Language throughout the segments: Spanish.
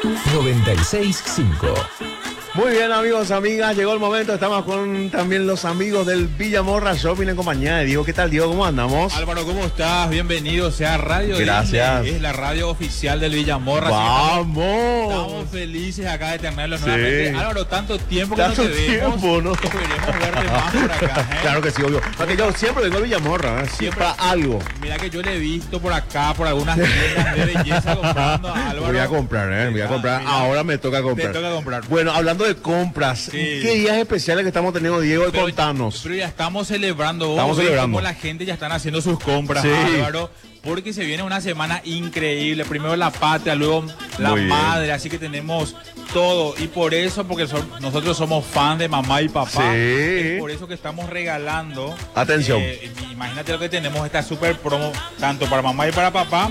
96.5. Muy bien, amigos, amigas, llegó el momento, estamos con también los amigos del Villamorra Shopping en compañía de Diego. ¿Qué tal, Diego? ¿Cómo andamos? Álvaro, ¿cómo estás? Bienvenido sea Radio Gracias. Disney, es la radio oficial del Villamorra. ¡Vamos! Estamos felices acá de tenerlos nuevamente. Álvaro, tanto tiempo que Tanto no te vemos. tiempo, ¿no? Esperemos verte más por acá. Claro que sí, obvio. Porque yo siempre vengo al Villamorra, siempre para algo. Mira que yo le he visto por acá, por algunas tiendas de belleza comprando a Álvaro. Voy a comprar, voy a comprar. Mira, Ahora me toca comprar. Te toca comprar. Bueno, hablando de compras, Sí. ¿qué días especiales que estamos teniendo, Diego? Y contanos. Pero ya estamos celebrando. Estamos celebrando. Como la gente ya están haciendo sus compras, Sí. Álvaro. Porque se viene una semana increíble. Primero la patria, luego la Muy bien. madre. Así que tenemos todo. Y por eso, porque nosotros somos fans de mamá y papá. Sí. Es por eso que estamos regalando. Atención. Imagínate lo que tenemos, esta super promo, tanto para mamá y para papá.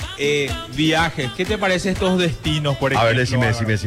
Viajes. ¿Qué te parece estos destinos, por ejemplo? A ver, decime.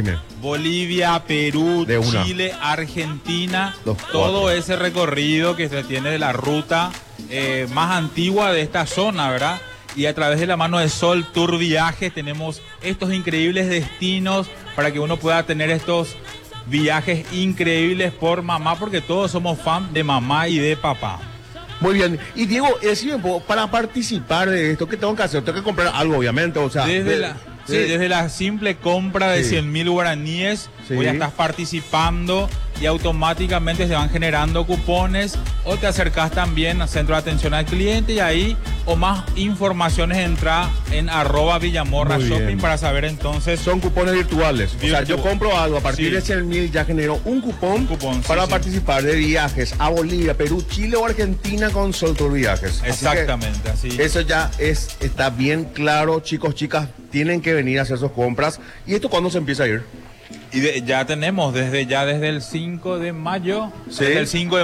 Bolivia, Perú, De una. Chile, Argentina, Los todo cuatro. ese recorrido que se tiene de la ruta más antigua de esta zona, ¿verdad? Y a través de la mano de Sol Tour Viajes tenemos estos increíbles destinos para que uno pueda tener estos viajes increíbles por mamá, porque todos somos fan de mamá y de papá. Muy bien. Y Diego, decime, para participar de esto, ¿qué tengo que hacer? Tengo que comprar algo, obviamente, o sea... Desde la simple compra de Sí. 100.000 guaraníes, Sí. ya estás participando y automáticamente se van generando cupones, o te acercás también al centro de atención al cliente y ahí, o más informaciones, entra en @Villamorra Muy bien. Shopping para saber entonces. Son cupones virtuales. O sea, yo compro algo, a partir Sí. de 100.000 ya genero un cupón Cupón, sí, para sí. participar de viajes a Bolivia, Perú, Chile o Argentina con Sol Tour Viajes. Así que Exactamente, así. eso ya está bien claro, chicos, chicas, tienen que venir a hacer sus compras. ¿Y esto cuándo se empieza a ir? Y ya tenemos desde el 5 de mayo, Sí. desde el 5 de